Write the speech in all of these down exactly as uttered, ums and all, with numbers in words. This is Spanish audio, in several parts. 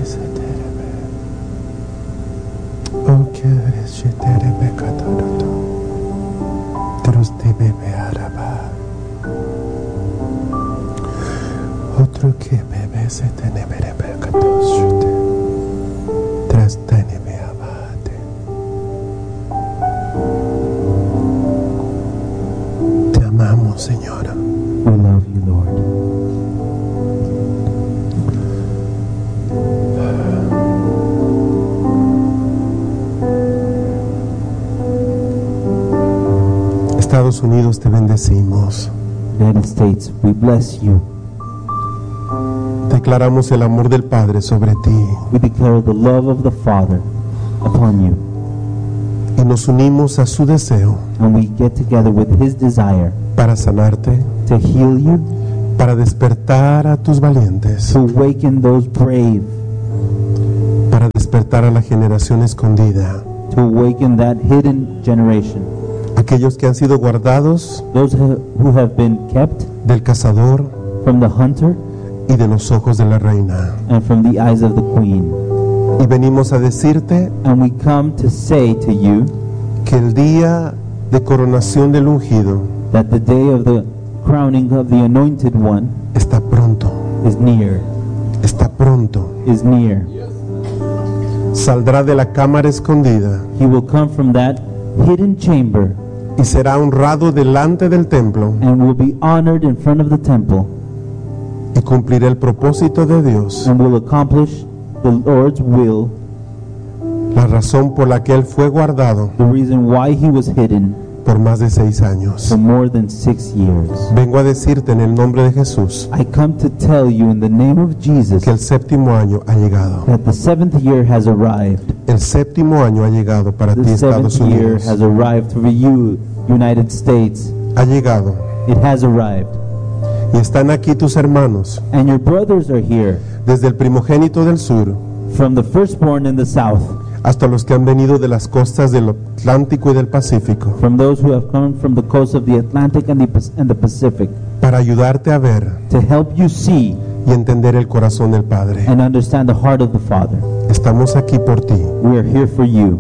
Otro que bebe se tiene bebe catoshute. Tras tiene me abate. Te amamos, Señora. We love you, Lord. Estados Unidos, te bendecimos. United States, we bless you. Declaramos el amor del Padre sobre ti. We declare the love of the Father upon you. Y nos unimos a su deseo And we get together with His desire para sanarte, to heal you, para despertar a tus valientes, to awaken those brave, para despertar a la generación escondida, to awaken that hidden generation, aquellos que han sido guardados those who who have been kept del cazador from the hunter y de los ojos de la reina. and from the eyes of the queen. Y venimos a decirte And we come to say to you que el día de coronación del ungido that the day of the crowning of the Anointed One está pronto, is near, está pronto. is near. Saldrá de la cámara escondida He will come from that hidden chamber y será honrado delante del templo and will be honored in front of the temple y cumplirá el propósito de Dios, and will accomplish the Lord's will, la razón por la que él fue guardado the reason why he was hidden por más de seis años. for more than six years. Vengo a decirte en el nombre de Jesús I come to tell you in the name of Jesus que el séptimo año ha llegado. that the seventh year has arrived. El séptimo año ha llegado para ti, The Estados seventh year Unidos. has arrived for you, United States. Ha llegado. It has arrived. Y están aquí tus hermanos, And your brothers are here, desde el primogénito del sur from the firstborn in the south, hasta los que han venido de las costas del Atlántico y del Pacífico, from those who have come from the coast of the Atlantic and the, Pac- and the Pacific, para ayudarte a ver to help you see y entender el corazón del Padre. and understand the heart of the Father. Estamos aquí por ti. We are here for you.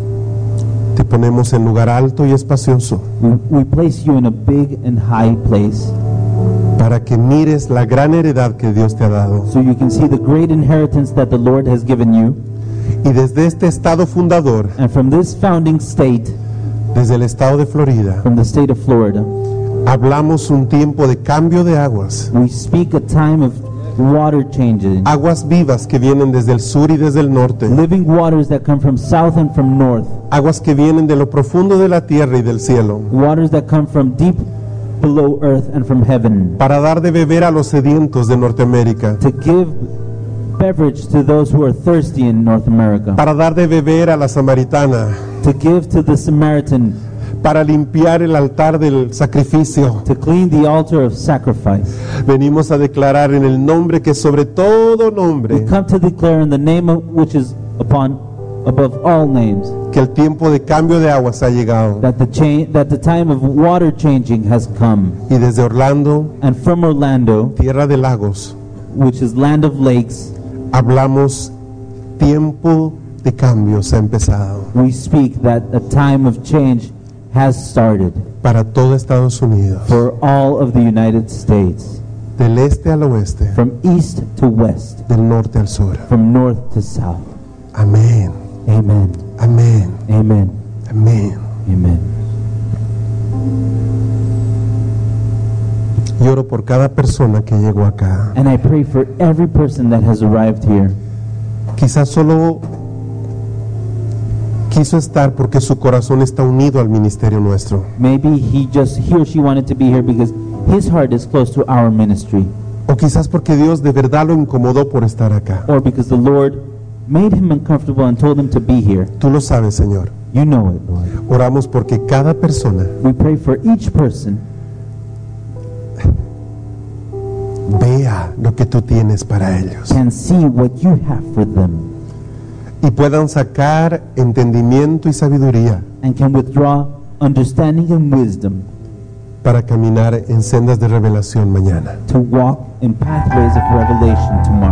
Te ponemos en lugar alto y espacioso We, we place you in a big and high place para que mires la gran heredad que Dios te ha dado. so you can see the great inheritance that the Lord has given you. Y desde este estado fundador, And from this founding state, desde el estado de Florida, from the state of Florida, hablamos un tiempo de cambio de aguas. we speak a time of water changing, Aguas vivas que vienen desde el sur y desde el norte. living waters that come from south and from north, Aguas que vienen de lo profundo de la tierra y del cielo. waters that come from deep below earth and from heaven, Para dar de beber a los sedientos de Norteamérica. to give beverage to those who are thirsty in North America, Para dar de beber a la samaritana. to give to the Samaritan, Para limpiar el altar del sacrificio. to clean the altar of sacrifice. Venimos a declarar en el nombre que sobre todo We nombre, come to declare in the name of, which is upon above all names, que el tiempo de cambio de aguas ha llegado. that the cha- that the time of water changing has come. Y desde Orlando, And from Orlando, tierra de lagos, which is land of lakes, hablamos tiempo de cambios ha empezado we speak that a time of change has started para todo Estados Unidos, for all of the United States, del este al oeste, from east to west, del norte al sur. from north to south. Amén, Amen. amén, Amen. amén. Amen. Y oro por cada persona que llegó acá. And I pray for every person that has arrived here. Quizás solo quiso estar porque su corazón está unido al ministerio nuestro. Maybe he just he or she wanted to be here because his heart is close to our ministry, O quizás porque Dios de verdad lo incomodó por estar acá. or because the Lord made him uncomfortable and told him to be here. Tú lo sabes, Señor. You know it, Lord. Oramos porque cada persona We pray for each person vea lo que tú tienes para ellos can see what you have for them y puedan sacar entendimiento y sabiduría and can withdraw understanding and wisdom para caminar en sendas de revelación mañana. to walk in pathways of revelation tomorrow.